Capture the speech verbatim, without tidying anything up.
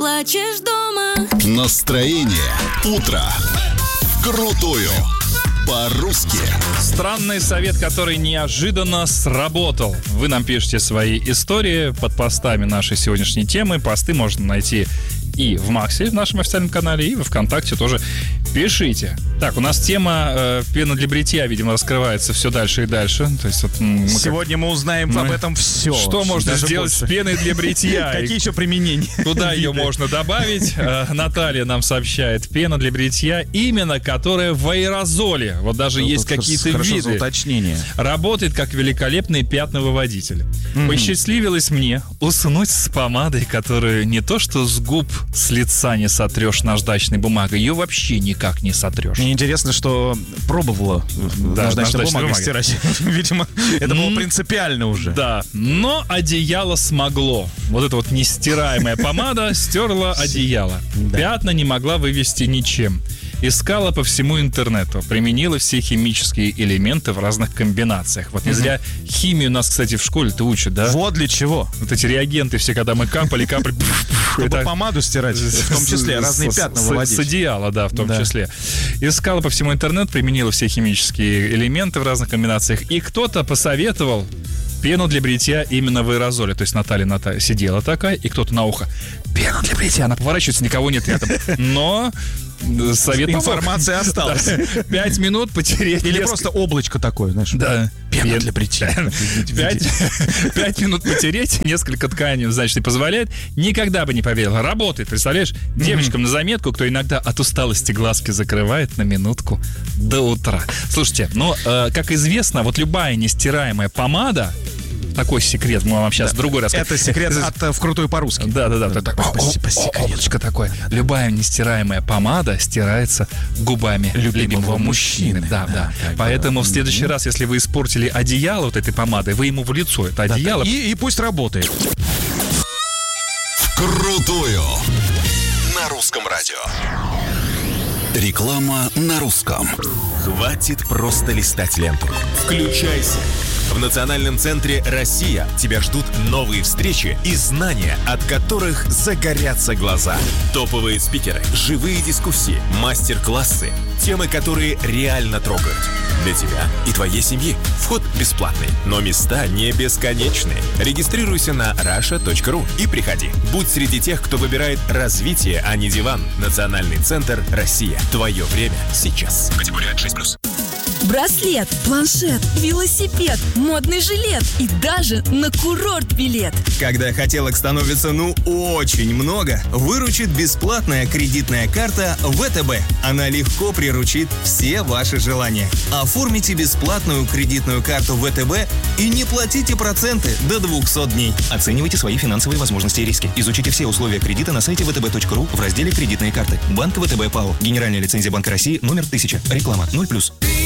заплачешь дома. Настроение утро крутую по-русски. Странный совет, который неожиданно сработал. Вы нам пишете свои истории под постами нашей сегодняшней темы. Посты можно найти и в Максе, в нашем официальном канале, и во ВКонтакте тоже пишите. Так, у нас тема э, пена для бритья, видимо, раскрывается все дальше и дальше. То есть, вот, мы Сегодня как... мы узнаем мы... об этом все. Что можно Даже сделать больше. с пеной для бритья? Какие еще применения? Куда ее можно добавить? Наталья нам сообщает. Пена для бритья, именно которая в аэрозоле. Вот даже Ну, есть какие-то хорошо за виды. уточнение. Работает как великолепный пятновыводитель. Mm-hmm. Посчастливилось мне уснуть с помадой, которую не то что с губ, с лица не сотрешь наждачной бумагой, ее вообще никак не сотрешь. Мне интересно, что пробовала да, наждачной бумагой бумаги стирать. Видимо, это было принципиально уже. Да, но одеяло смогло. Вот эта вот нестираемая помада стерла одеяло. Пятна не могла вывести ничем. Искала по всему интернету, применила все химические элементы в разных комбинациях. Вот не зря химию нас, кстати, в школе-то учат, да? Вот для чего. Вот эти реагенты все, когда мы капали, капали... Чтобы помаду стирать, в том числе, разные пятна выводить. С одеяла, да, в том числе. Искала по всему интернету, применила все химические элементы в разных комбинациях. И кто-то посоветовал пену для бритья именно в аэрозоле. То есть Наталья, Наталья сидела такая, и кто-то на ухо: пена для бритья. Она поворачивается, никого нет рядом. Но... совет информация осталась. Пять минут потереть. Или просто облачко такое, знаешь. Да. Пена для бритья. Пять минут потереть, несколько тканей, значит, и позволяет. Никогда бы не поверил. Работает, представляешь? Девочкам на заметку, кто иногда от усталости глазки закрывает на минутку до утра. Слушайте, ну, как известно, вот любая нестираемая помада, такой секрет, мы вам сейчас да. другой расскажем. Это секрет от «Вкрутую по-русски». Да-да-да. Облачко такое. Любая нестираемая помада стирается губами любимого, любимого мужчины. Да, да. да. Поэтому да. в следующий раз, если вы испортили одеяло вот этой помадой, вы ему в лицо это одеяло. Да, да. И, и пусть работает. Вкрутую на русском радио. Реклама на русском. Хватит просто листать ленту. Включайся. В Национальном центре «Россия» тебя ждут новые встречи и знания, от которых загорятся глаза. Топовые спикеры, живые дискуссии, мастер-классы, темы, которые реально трогают. Для тебя и твоей семьи. Вход бесплатный, но места не бесконечные. Регистрируйся на раша точка ру и приходи. Будь среди тех, кто выбирает развитие, а не диван. Национальный центр «Россия». Твое время сейчас. Категория шесть плюс. Браслет, планшет, велосипед, модный жилет и даже на курорт билет. Когда хотелок становится ну очень много, выручит бесплатная кредитная карта вэ тэ бэ. Она легко приручит все ваши желания. Оформите бесплатную кредитную карту вэ тэ бэ и не платите проценты до двухсот дней. Оценивайте свои финансовые возможности и риски. Изучите все условия кредита на сайте вэ тэ бэ точка ру в разделе «Кредитные карты». Банк вэ тэ бэ ПАО. Генеральная лицензия Банка России номер тысяча. Реклама ноль плюс.